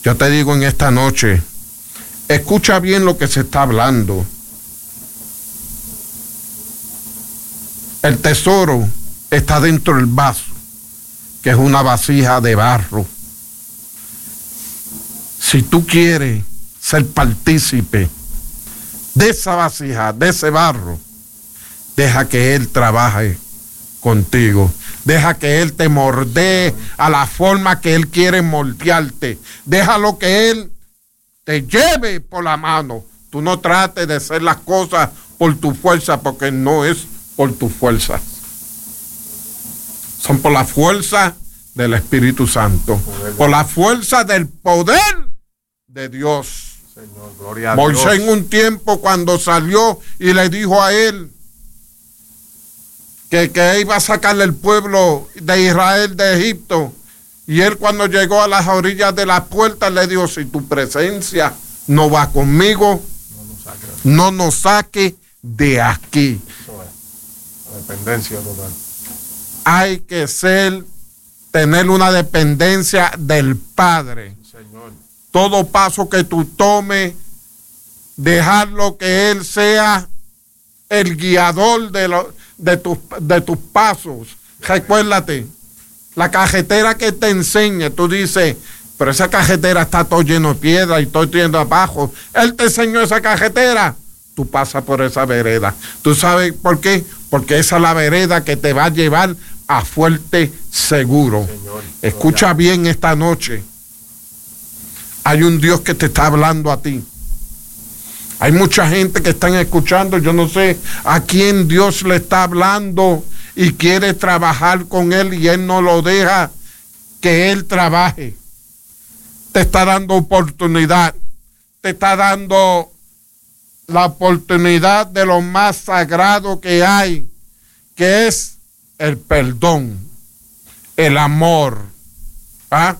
Yo te digo en esta noche, escucha bien lo que se está hablando. El tesoro está dentro del vaso, que es una vasija de barro. Si tú quieres ser partícipe de esa vasija, de ese barro, deja que Él trabaje contigo. Deja que Él te moldee a la forma que Él quiere moldearte. Déjalo que Él te lleve por la mano. Tú no trates de hacer las cosas por tu fuerza, porque no es por tu fuerza. Son por la fuerza del Espíritu Santo. Por la fuerza del poder de Dios. Señor, gloria a Moisés Dios. en un tiempo cuando salió y le dijo a él que iba a sacarle el pueblo de Israel de Egipto. Y él cuando llegó a las orillas de la puerta le dijo, si tu presencia no va conmigo, no nos saque de aquí. Eso es. La dependencia total. Hay que tener una dependencia del Padre. Señor. Todo paso que tú tomes, dejarlo que Él sea el guiador de tus pasos. Recuérdate, la carretera que te enseñe, tú dices, pero esa carretera está todo lleno de piedra y todo lleno de abajo. Él te enseñó esa carretera, tú pasas por esa vereda. ¿Tú sabes por qué? Porque esa es la vereda que te va a llevar a fuerte seguro. Señor, escucha bien esta noche. Hay un Dios que te está hablando a ti. Hay mucha gente que están escuchando, yo no sé a quién Dios le está hablando y quiere trabajar con Él y Él no lo deja que Él trabaje. Te está dando oportunidad, te está dando la oportunidad de lo más sagrado que hay, que es el perdón, el amor, ¿ah?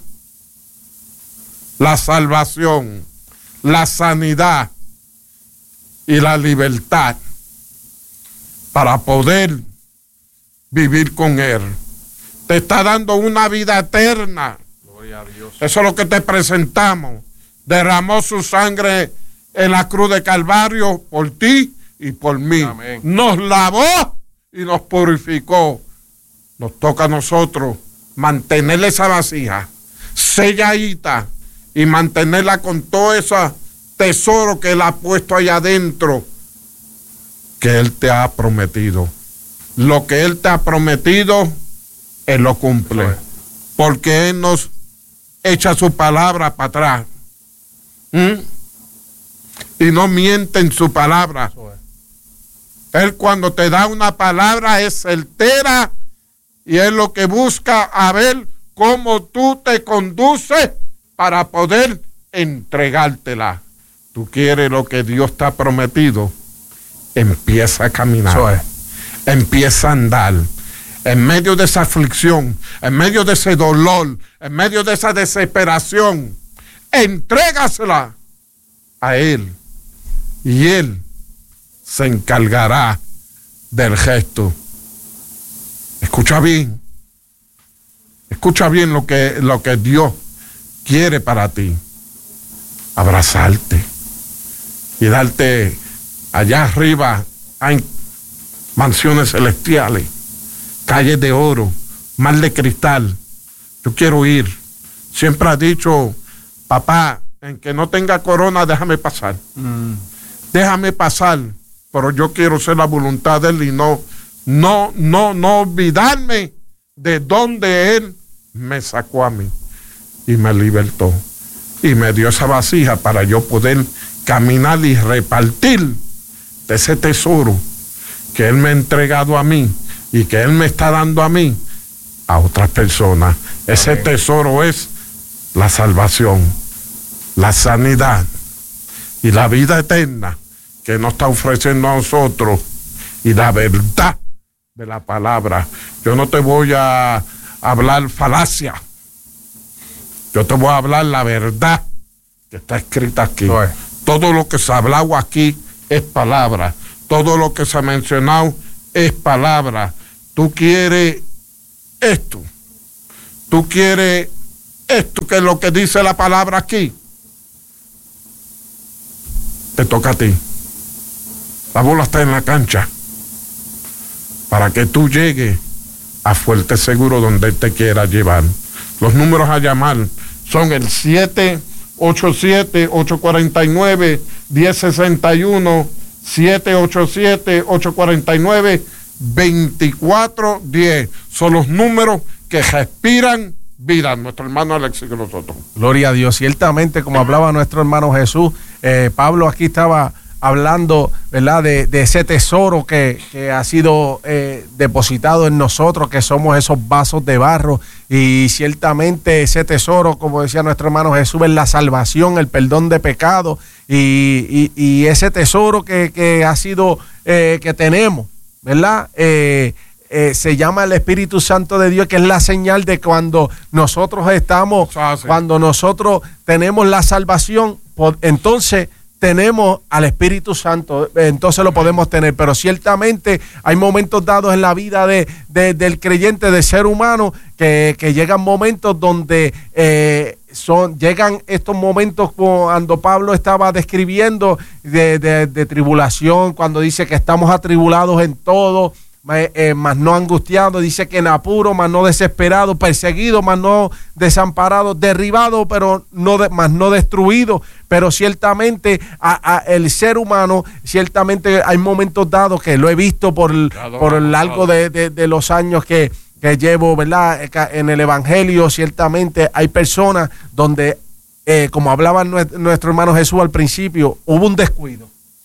La salvación, la sanidad y la libertad para poder vivir con Él. Te está dando una vida eterna. Gloria a Dios. Eso es lo que te presentamos. Derramó su sangre en la cruz de Calvario por ti y por mí. Amén. Nos lavó y nos purificó. Nos toca a nosotros mantener esa vasija selladita y mantenerla con todo ese tesoro que Él ha puesto allá adentro, que Él te ha prometido. Lo que Él te ha prometido, Él lo cumple. Porque Él nos echa su palabra para atrás. Y no miente en su palabra. Él cuando te da una palabra es certera y Él lo que busca a ver cómo tú te conduces para poder entregártela. Tú quieres lo que Dios te ha prometido, empieza a caminar, empieza a andar. En medio de esa aflicción, en medio de ese dolor, en medio de esa desesperación, entrégasela a Él y Él se encargará del gesto. Escucha bien lo que Dios quiere para ti. Abrazarte y darte allá arriba. Hay mansiones celestiales, calles de oro, mar de cristal. Yo quiero ir. Siempre ha dicho, papá, en que no tenga corona, déjame pasar. Déjame pasar, pero yo quiero hacer la voluntad de Él y no olvidarme de donde Él me sacó a mí y me libertó y me dio esa vasija para yo poder caminar y repartir de ese tesoro que Él me ha entregado a mí y que Él me está dando a mí a otras personas. Ese tesoro es la salvación, la sanidad y la vida eterna que nos está ofreciendo a nosotros y la verdad de la palabra. Yo no te voy a hablar falacia. Yo te voy a hablar la verdad que está escrita aquí. Todo lo que se ha hablado aquí es palabra. Todo lo que se ha mencionado es palabra. Tú quieres esto. Tú quieres esto que es lo que dice la palabra aquí. Te toca a ti. La bola está en la cancha para que tú llegues a Fuerte Seguro donde Él te quiera llevar. Los números a llamar son el 787-849-1061, 787-849-2410. Son los números que respiran vida. Nuestro hermano Alexis con nosotros. Gloria a Dios. Ciertamente, como hablaba nuestro hermano Jesús, Pablo aquí estaba hablando, ¿verdad?, de ese tesoro que ha sido depositado en nosotros, que somos esos vasos de barro. Y ciertamente ese tesoro, como decía nuestro hermano Jesús, es la salvación, el perdón de pecado. Y ese tesoro que ha sido, que tenemos, ¿verdad?, se llama el Espíritu Santo de Dios, que es la señal de cuando nosotros estamos, cuando nosotros tenemos la salvación, entonces tenemos al Espíritu Santo, entonces lo podemos tener. Pero ciertamente hay momentos dados en la vida del creyente, del ser humano, que llegan momentos donde llegan estos momentos cuando Pablo estaba describiendo de tribulación, cuando dice que estamos atribulados en todo, mas no angustiado, dice que en apuro, mas no desesperado, perseguido, mas no desamparado, derribado, pero mas no destruido. Pero ciertamente el ser humano, ciertamente hay momentos dados que lo he visto por el largo de los años que llevo, ¿verdad?, en el Evangelio. Ciertamente hay personas donde, como hablaba nuestro hermano Jesús al principio, hubo un descuido.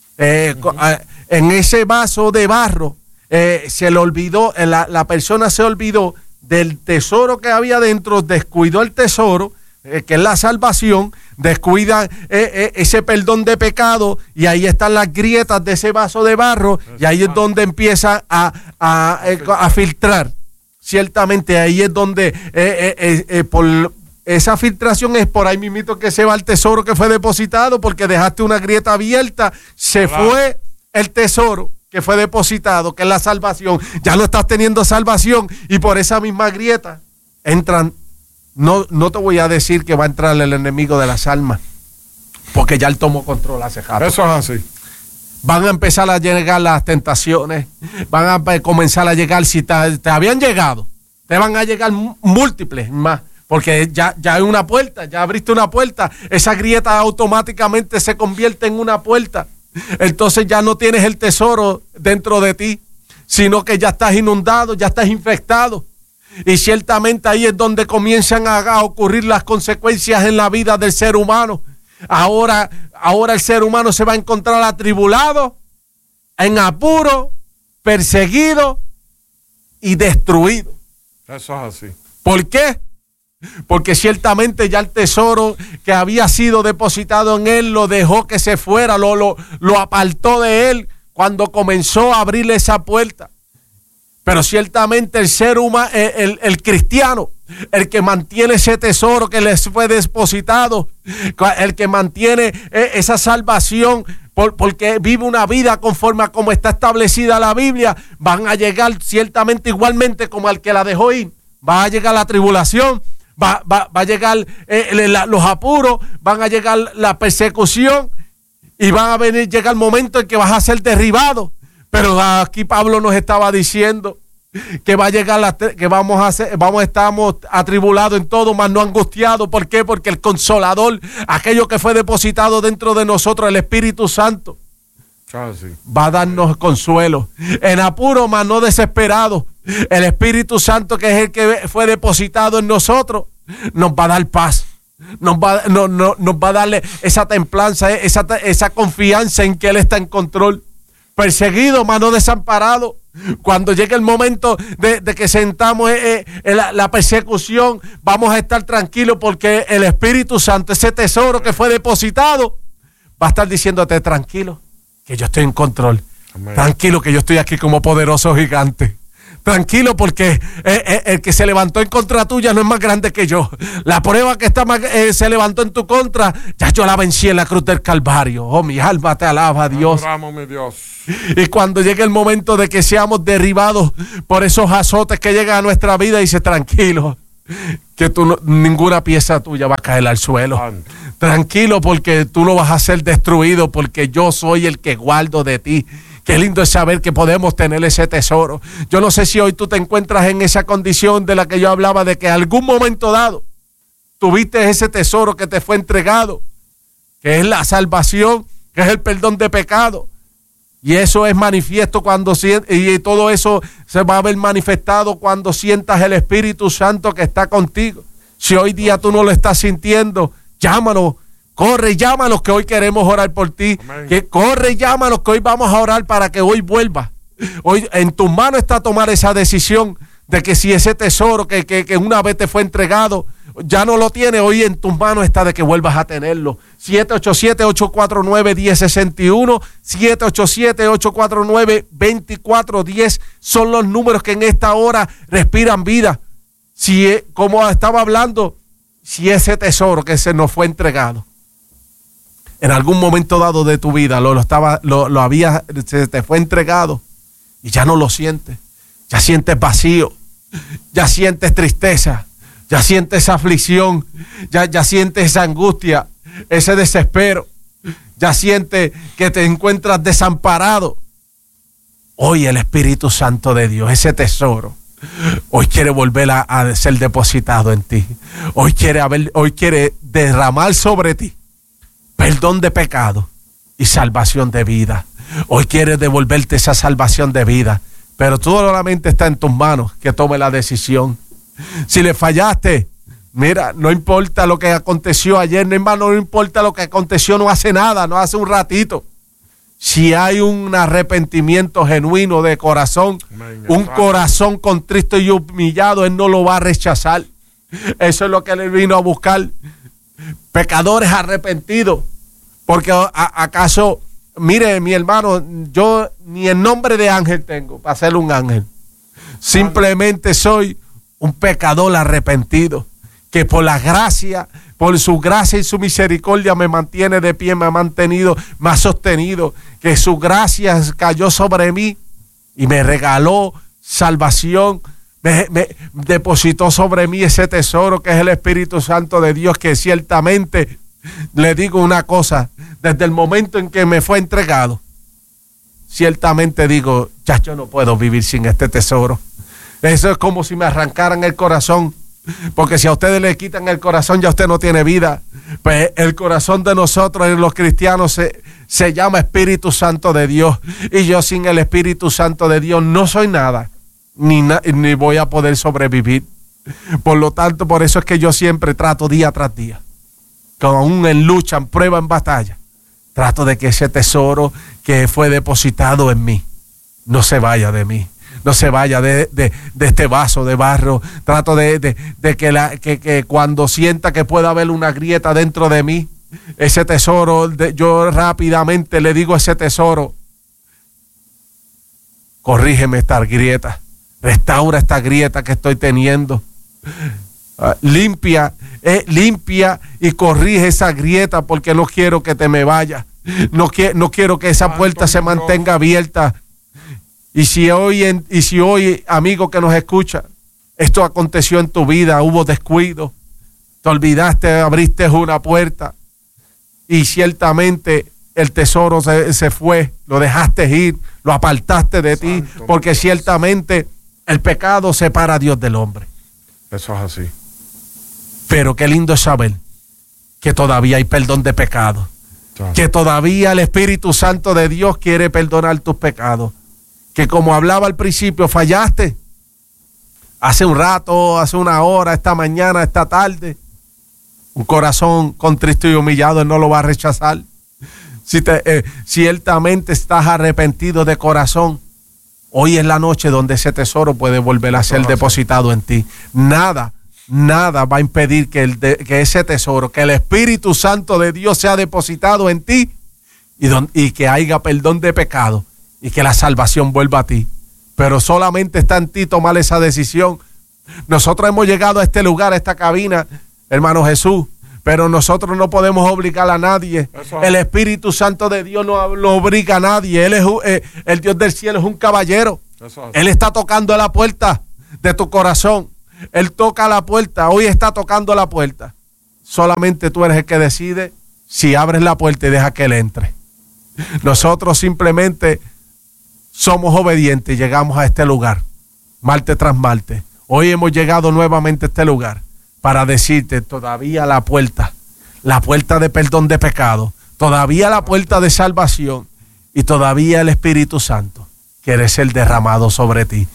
En ese vaso de barro, se le olvidó, la persona se olvidó del tesoro que había dentro, descuidó el tesoro, que es la salvación, descuida ese perdón de pecado, y ahí están las grietas de ese vaso de barro, y ahí es donde empieza a filtrar. Ciertamente ahí es donde por esa filtración es por ahí mismito que se va el tesoro que fue depositado, porque dejaste una grieta abierta, se fue el tesoro que fue depositado, que es la salvación. Ya no estás teniendo salvación, y por esa misma grieta entran. No te voy a decir que va a entrar el enemigo de las almas, porque ya él tomó control hace rato. Eso es así. Van a empezar a llegar las tentaciones, van a comenzar a llegar, si te habían llegado, te van a llegar múltiples más, porque ya hay una puerta, ya abriste una puerta, esa grieta automáticamente se convierte en una puerta. Entonces ya no tienes el tesoro dentro de ti, sino que ya estás inundado, ya estás infectado. Y ciertamente ahí es donde comienzan a ocurrir las consecuencias en la vida del ser humano. Ahora el ser humano se va a encontrar atribulado, en apuro, perseguido y destruido. Eso es así. ¿Por qué? Porque ciertamente ya el tesoro que había sido depositado en él lo dejó que se fuera, lo apartó de él cuando comenzó a abrirle esa puerta. Pero ciertamente el ser humano, el cristiano, el que mantiene ese tesoro que les fue depositado, el que mantiene esa salvación, porque vive una vida conforme a como está establecida la Biblia, van a llegar ciertamente igualmente como al que la dejó ir. Va a llegar la tribulación, va a llegar los apuros, van a llegar la persecución, y van a llega el momento en que vas a ser derribado. Pero aquí Pablo nos estaba diciendo que va a llegar que estamos atribulados en todo, mas no angustiados. ¿Por qué? Porque el Consolador, aquello que fue depositado dentro de nosotros, el Espíritu Santo, va a darnos consuelo. En apuro, mas no desesperado. El Espíritu Santo, que es el que fue depositado en nosotros, nos va a dar paz. Nos va a darle esa templanza, esa confianza en que Él está en control. Perseguido, mas no desamparado. Cuando llegue el momento de que sentamos la persecución, vamos a estar tranquilos, porque el Espíritu Santo, ese tesoro que fue depositado, va a estar diciéndote: tranquilo, que yo estoy en control. Amén. Tranquilo, que yo estoy aquí como poderoso gigante. Tranquilo, porque el que se levantó en contra tuya no es más grande que yo. La prueba que se levantó en tu contra, ya yo la vencí en la cruz del Calvario. Oh, mi alma te alaba, Dios. Adoramos, mi Dios. Y cuando llegue el momento de que seamos derribados por esos azotes que llegan a nuestra vida, dice: tranquilo, que ninguna pieza tuya va a caer al suelo. Santo. Tranquilo, porque tú no vas a ser destruido, porque yo soy el que guardo de ti. Qué lindo es saber que podemos tener ese tesoro. Yo no sé si hoy tú te encuentras en esa condición de la que yo hablaba, de que en algún momento dado tuviste ese tesoro que te fue entregado, que es la salvación, que es el perdón de pecado. Y eso es manifiesto y todo eso se va a ver manifestado cuando sientas el Espíritu Santo que está contigo. Si hoy día tú no lo estás sintiendo, llámanos, corre y llámanos, que hoy queremos orar por ti. Que corre y llámanos, que hoy vamos a orar para que hoy vuelva. Hoy en tus manos está tomar esa decisión de que si ese tesoro que una vez te fue entregado ya no lo tiene, hoy en tus manos está de que vuelvas a tenerlo. 787-849-1061, 787-849-2410 son los números que en esta hora respiran vida. Si, como estaba hablando, si ese tesoro que se nos fue entregado en algún momento dado de tu vida se te fue entregado y ya no lo sientes, ya sientes vacío, ya sientes tristeza, ya sientes aflicción, ya sientes esa angustia, ese desespero, ya sientes que te encuentras desamparado. Hoy el Espíritu Santo de Dios, ese tesoro, hoy quiere volver a ser depositado en ti. Hoy quiere derramar sobre ti perdón de pecado y salvación de vida. Hoy quiere devolverte esa salvación de vida, pero todo solamente está en tus manos, que tome la decisión. Si le fallaste, mira, no importa lo que aconteció ayer, hermano, no importa lo que aconteció, no hace nada, no hace un ratito. Si hay un arrepentimiento genuino de corazón, un corazón contrito y humillado, Él no lo va a rechazar. Eso es lo que Él vino a buscar. Pecadores arrepentidos. Porque acaso, mire, mi hermano, yo ni el nombre de ángel tengo para ser un ángel. Simplemente soy un pecador arrepentido, que por la gracia, por su gracia y su misericordia me mantiene de pie, me ha mantenido, me ha sostenido, que su gracia cayó sobre mí y me regaló salvación, me depositó sobre mí ese tesoro que es el Espíritu Santo de Dios, que ciertamente, le digo una cosa, desde el momento en que me fue entregado, ciertamente digo, ya yo no puedo vivir sin este tesoro. Eso es como si me arrancaran el corazón, porque si a ustedes le quitan el corazón, ya usted no tiene vida. Pues el corazón de nosotros, los cristianos, se llama Espíritu Santo de Dios, y yo sin el Espíritu Santo de Dios no soy nada, ni voy a poder sobrevivir. Por lo tanto, por eso es que yo siempre trato día tras día, aún en lucha, en prueba, en batalla, trato de que ese tesoro que fue depositado en mí no se vaya de mí, no se vaya de este vaso de barro. Trato de que cuando sienta que pueda haber una grieta dentro de mí, ese tesoro, yo rápidamente le digo a ese tesoro, corrígeme esta grieta, restaura esta grieta que estoy teniendo, limpia y corrige esa grieta, porque no quiero que te me vayas, no quiero que esa puerta se mantenga abierta. Y si hoy, amigo que nos escucha, esto aconteció en tu vida, hubo descuido, te olvidaste, abriste una puerta y ciertamente el tesoro se fue, lo dejaste ir, lo apartaste de ti, porque ciertamente el pecado separa a Dios del hombre. Eso es así. Pero qué lindo es saber que todavía hay perdón de pecado, que todavía el Espíritu Santo de Dios quiere perdonar tus pecados. Que como hablaba al principio, fallaste hace un rato, hace una hora, esta mañana, esta tarde. Un corazón contrito y humillado, Él no lo va a rechazar. Si ciertamente estás arrepentido de corazón, hoy es la noche donde ese tesoro puede volver a ser depositado en ti. Nada va a impedir que ese tesoro, que el Espíritu Santo de Dios sea depositado en ti y que haya perdón de pecado y que la salvación vuelva a ti. Pero solamente está en ti tomar esa decisión. Nosotros hemos llegado a este lugar, a esta cabina, hermano Jesús, pero nosotros no podemos obligar a nadie. El Espíritu Santo de Dios no obliga a nadie. Él es el Dios del cielo, es un caballero. Él está tocando a la puerta de tu corazón. Él toca la puerta, hoy está tocando la puerta. Solamente tú eres el que decide si abres la puerta y dejas que Él entre. Nosotros simplemente somos obedientes y llegamos a este lugar, martes tras martes. Hoy hemos llegado nuevamente a este lugar para decirte, todavía la puerta de perdón de pecado, todavía la puerta de salvación y todavía el Espíritu Santo quiere ser derramado sobre ti.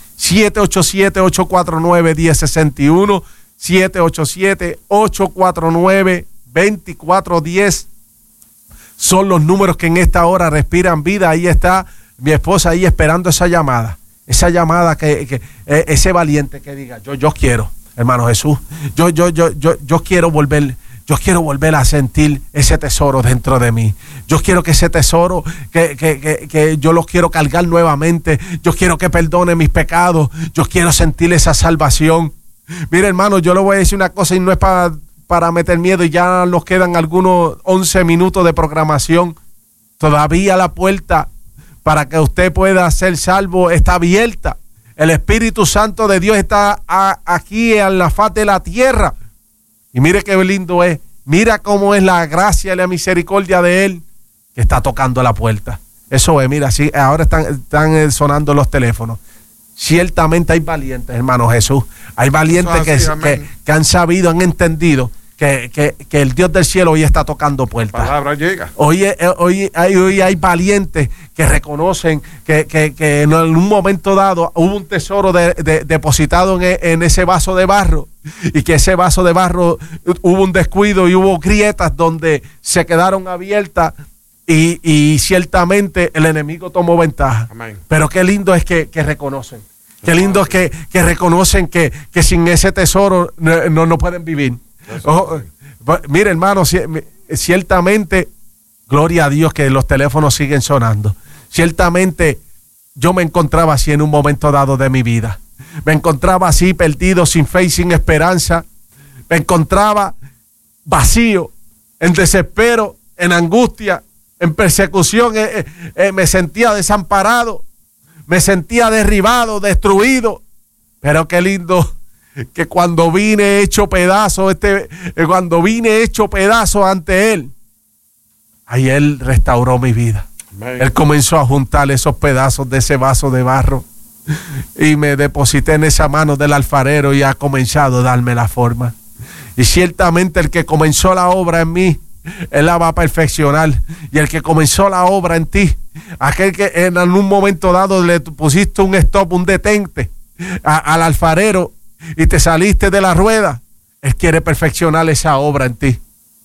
787-849-1061, 787-849-2410 son los números que en esta hora respiran vida. Ahí está mi esposa ahí esperando esa llamada que ese valiente que diga, yo quiero, hermano Jesús, yo quiero volver a sentir ese tesoro dentro de mí. Yo quiero que ese tesoro, que yo los quiero cargar nuevamente. Yo quiero que perdone mis pecados. Yo quiero sentir esa salvación. Mire, hermano, yo le voy a decir una cosa y no es para meter miedo, y ya nos quedan algunos 11 minutos de programación. Todavía la puerta para que usted pueda ser salvo está abierta. El Espíritu Santo de Dios está aquí en la faz de la tierra. Y mire qué lindo es. Mira cómo es la gracia y la misericordia de Él que está tocando la puerta. Eso es, mira, sí, ahora están sonando los teléfonos. Ciertamente hay valientes, hermano Jesús. Hay valientes que han sabido, han entendido que el Dios del cielo hoy está tocando puertas. La palabra llega. Hoy hay valientes que reconocen que en un momento dado hubo un tesoro depositado en ese vaso de barro, y que ese vaso de barro hubo un descuido y hubo grietas donde se quedaron abiertas y ciertamente el enemigo tomó ventaja. Amén. Pero qué lindo es que reconocen. Qué lindo es que reconocen que sin ese tesoro no pueden vivir. Mire, hermano, ciertamente, gloria a Dios que los teléfonos siguen sonando. Ciertamente yo me encontraba así en un momento dado de mi vida. Me encontraba así perdido, sin fe y sin esperanza. Me encontraba vacío, en desespero, en angustia, en persecución. Me sentía desamparado, me sentía derribado, destruido. Pero qué lindo que cuando vine hecho pedazo, ante Él, ahí Él restauró mi vida. Amén. Él comenzó a juntar esos pedazos de ese vaso de barro y me deposité en esa mano del alfarero y ha comenzado a darme la forma. Y ciertamente el que comenzó la obra en mí, Él la va a perfeccionar. Y el que comenzó la obra en ti, aquel que en un momento dado le pusiste un stop, un detente al alfarero y te saliste de la rueda, Él quiere perfeccionar esa obra en ti.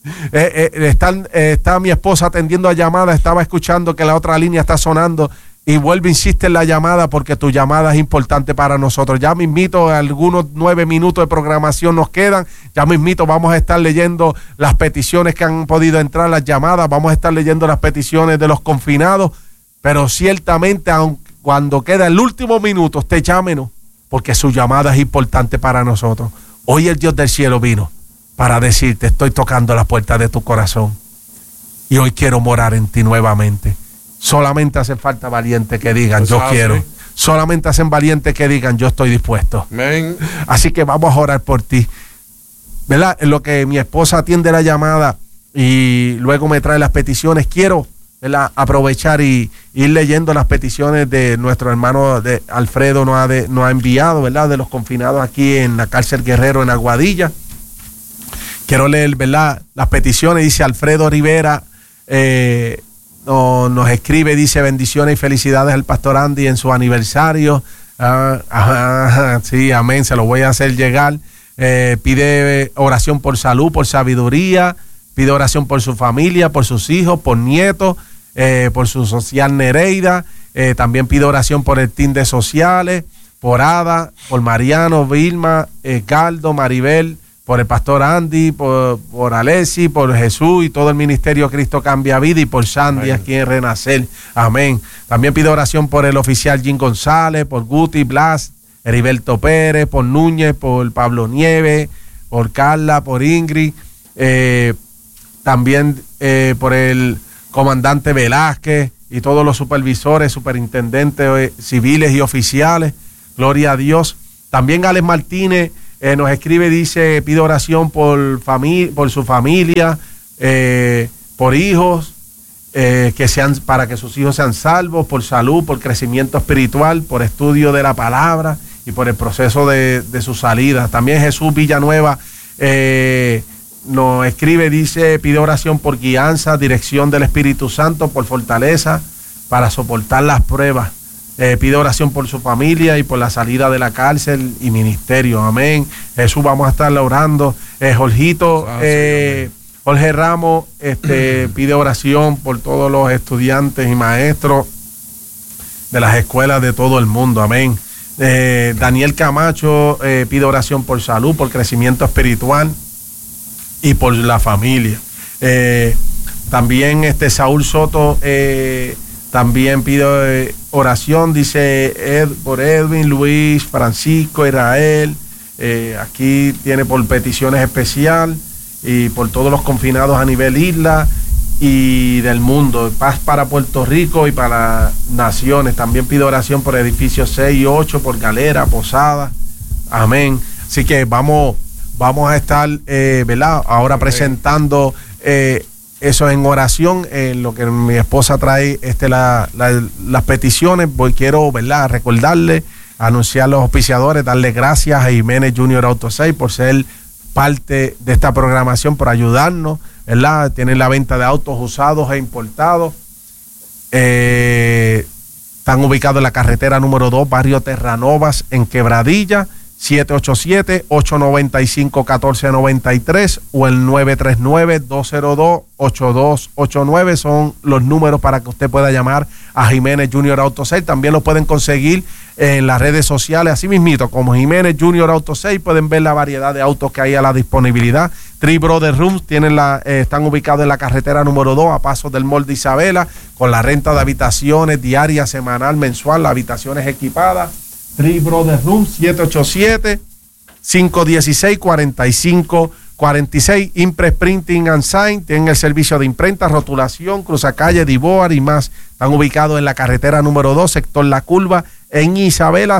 Está mi esposa atendiendo a llamadas. Estaba escuchando que la otra línea está sonando y vuelve, insiste en la llamada porque tu llamada es importante para nosotros. Ya mismito, algunos 9 minutos de programación nos quedan. Ya mismito vamos a estar leyendo las peticiones que han podido entrar, las llamadas. Vamos a estar leyendo las peticiones de los confinados. Pero ciertamente, cuando queda el último minuto, usted llámenos, porque su llamada es importante para nosotros. Hoy el Dios del cielo vino para decirte, estoy tocando la puerta de tu corazón y hoy quiero morar en ti nuevamente. Solamente hacen falta valientes que digan, yo quiero. Solamente hacen valientes que digan, yo estoy dispuesto. Amén. Así que vamos a orar por ti, ¿verdad? En lo que mi esposa atiende la llamada y luego me trae las peticiones, quiero, ¿verdad?, aprovechar y ir leyendo las peticiones de nuestro hermano de Alfredo, nos ha enviado, ¿verdad?, de los confinados aquí en la cárcel Guerrero en Aguadilla. Quiero leer, ¿verdad?, las peticiones. Dice Alfredo Rivera, nos escribe, dice, bendiciones y felicidades al pastor Andy en su aniversario. Sí, amén, se lo voy a hacer llegar. Pide oración por salud, por sabiduría. Pide oración por su familia, por sus hijos, por nietos, por su social Nereida. También pide oración por el team de sociales, por Ada, por Mariano, Vilma, Caldo, Maribel, por el pastor Andy, por Alessi, por Jesús y todo el ministerio Cristo Cambia Vida, y por Sandy, aquí en Renacer. Amén. También pide oración por el oficial Jim González, por Guti, Blas, Heriberto Pérez, por Núñez, por Pablo Nieves, por Carla, por Ingrid. También por el comandante Velázquez y todos los supervisores, superintendentes civiles y oficiales. Gloria a Dios. También Alex Martínez nos escribe, dice, pide oración por su familia, por hijos, para que sus hijos sean salvos, por salud, por crecimiento espiritual, por estudio de la palabra y por el proceso de su salida. También Jesús Villanueva nos escribe, dice, pide oración por guianza, dirección del Espíritu Santo, por fortaleza para soportar las pruebas. Pide oración por su familia y por la salida de la cárcel y ministerio. Amén. Jesús, vamos a estar orando. Jorge Ramos pide oración por todos los estudiantes y maestros de las escuelas de todo el mundo. Amén. Daniel Camacho pide oración por salud, por crecimiento espiritual y por la familia. También Saúl Soto también pide oración, dice por Edwin, Luis, Francisco, Israel. Aquí tiene por peticiones especial y por todos los confinados a nivel isla y del mundo. Paz para Puerto Rico y para las naciones. También pide oración por edificios 6 y 8, por Galera, Posada. Amén. Así que vamos a estar, ¿verdad? Ahora presentando eso en oración, lo que mi esposa trae, las peticiones. Quiero, ¿verdad?, recordarle, anunciar a los auspiciadores, darle gracias a Jiménez Junior Auto Sales por ser parte de esta programación, por ayudarnos, ¿verdad? Tienen la venta de autos usados e importados. Están ubicados en la carretera número 2, barrio Terranovas, en Quebradilla. 787-895-1493 o el 939-202-8289 son los números para que usted pueda llamar a Jiménez Junior Auto Sales. También lo pueden conseguir en las redes sociales, así mismito como Jiménez Junior Auto Sales. Pueden ver la variedad de autos que hay a la disponibilidad. Three Brothers Rooms están ubicados en la carretera número 2 a pasos del Mall de Isabela, con la renta de habitaciones diaria, semanal, mensual, las habitaciones equipadas. Three Brothers Room, 787-516-4546. Impress Printing and Sign, tienen el servicio de imprenta, rotulación, cruzacalle, Diboar y más. Están ubicados en la carretera número 2, sector La Curva, en Isabela.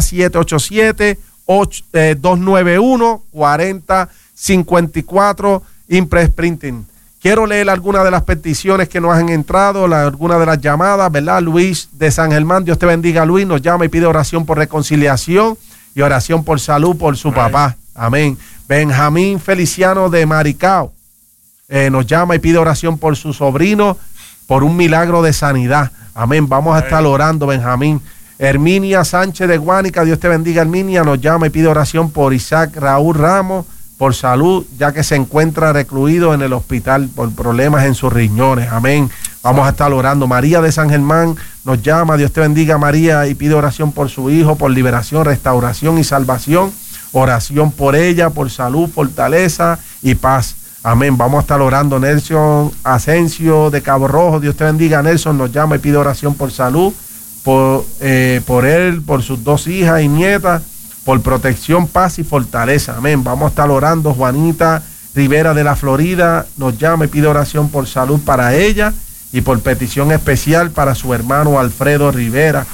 787-291-4054. Impress Printing. Quiero leer algunas de las peticiones que nos han entrado, algunas de las llamadas, ¿verdad? Luis de San Germán, Dios te bendiga, Luis, nos llama y pide oración por reconciliación y oración por salud por su papá. Amén. Benjamín Feliciano de Maricao nos llama y pide oración por su sobrino, por un milagro de sanidad. Amén. Vamos a estar orando, Benjamín. Herminia Sánchez de Guánica, Dios te bendiga, Herminia, nos llama y pide oración por Isaac Raúl Ramos, por salud, ya que se encuentra recluido en el hospital por problemas en sus riñones. Amén. Vamos a estar orando. María de San Germán nos llama, Dios te bendiga, María, y pide oración por su hijo, por liberación, restauración y salvación. Oración por ella, por salud, fortaleza y paz. Amén. Vamos a estar orando. Nelson Asensio de Cabo Rojo, Dios te bendiga, Nelson, nos llama y pide oración por salud, por él, por sus 2 hijas y nietas, por protección, paz y fortaleza. Amén. Vamos a estar orando. Juanita Rivera de la Florida nos llama y pide oración por salud para ella y por petición especial para su hermano Alfredo Rivera.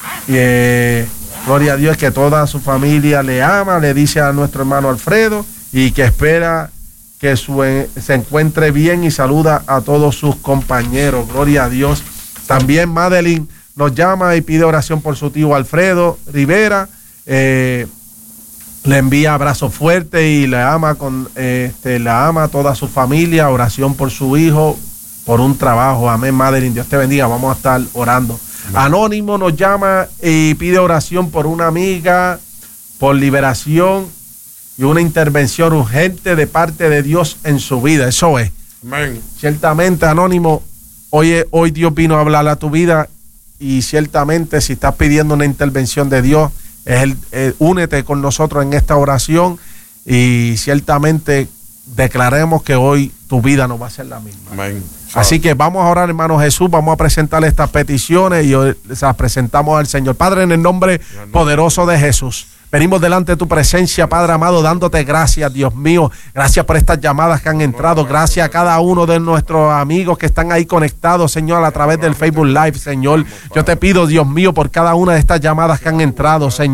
Gloria a Dios, que toda su familia le ama, le dice a nuestro hermano Alfredo, y que espera que se encuentre bien y saluda a todos sus compañeros. Gloria a Dios. También Madeline nos llama y pide oración por su tío Alfredo Rivera. Le envía abrazos fuertes y le ama la ama a toda su familia. Oración por su hijo, por un trabajo. Amén, Madeline, Dios te bendiga. Vamos a estar orando. Anónimo nos llama y pide oración por una amiga, por liberación y una intervención urgente de parte de Dios en su vida. Eso es. Amén. Ciertamente, Anónimo, hoy Dios vino a hablar a tu vida, y ciertamente si estás pidiendo una intervención de Dios, únete con nosotros en esta oración, y ciertamente declaremos que hoy tu vida no va a ser la misma. Amén. Así que vamos a orar, hermano Jesús, vamos a presentarle estas peticiones y hoy las presentamos al Señor. Padre, en el nombre poderoso de Jesús, venimos delante de tu presencia, Padre amado, dándote gracias, Dios mío. Gracias por estas llamadas que han entrado. Gracias a cada uno de nuestros amigos que están ahí conectados, Señor, a través del Facebook Live, Señor. Yo te pido, Dios mío, por cada una de estas llamadas que han entrado, Señor.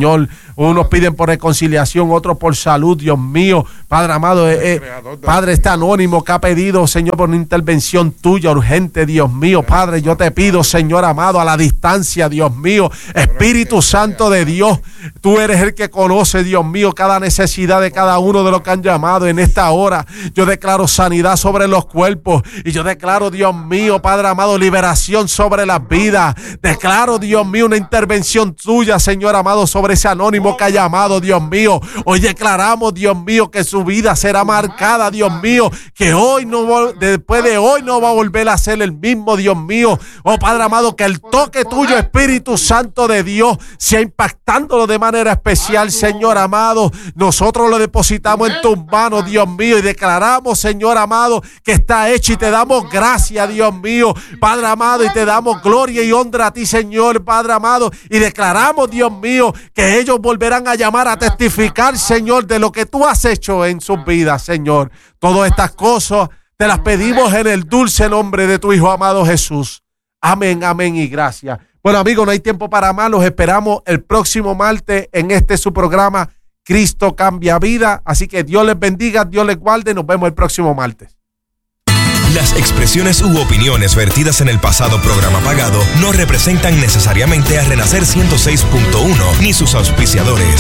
Unos piden por reconciliación, otros por salud, Dios mío. Padre amado, Padre, este anónimo que ha pedido, Señor, por una intervención tuya urgente, Dios mío. Padre, yo te pido, Señor amado, a la distancia, Dios mío. Espíritu Santo de Dios, tú eres el que conoce, Dios mío, cada necesidad de cada uno de los que han llamado en esta hora. Yo declaro sanidad sobre los cuerpos y yo declaro, Dios mío, Padre amado, liberación sobre las vidas. Declaro, Dios mío, una intervención tuya, Señor amado, sobre ese anónimo que ha llamado, Dios mío. Hoy declaramos, Dios mío, que su vida será marcada, Dios mío, que hoy no, después de hoy no va a volver a ser el mismo, Dios mío. Oh Padre amado, que el toque tuyo, Espíritu Santo de Dios, sea impactándolo de manera especial, Señor amado. Nosotros lo depositamos en tus manos, Dios mío, y declaramos, Señor amado, que está hecho y te damos gracias, Dios mío, Padre amado, y te damos gloria y honra a ti, Señor, Padre amado, y declaramos, Dios mío, que ellos volverán a llamar a testificar, Señor, de lo que tú has hecho en sus vidas, Señor. Todas estas cosas te las pedimos en el dulce nombre de tu Hijo amado Jesús. Amén, amén y gracias. Bueno, amigos, no hay tiempo para más. Los esperamos el próximo martes en su programa Cristo Cambia Vida. Así que Dios les bendiga, Dios les guarde. Nos vemos el próximo martes. Las expresiones u opiniones vertidas en el pasado programa pagado no representan necesariamente a Renacer 106.1 ni sus auspiciadores.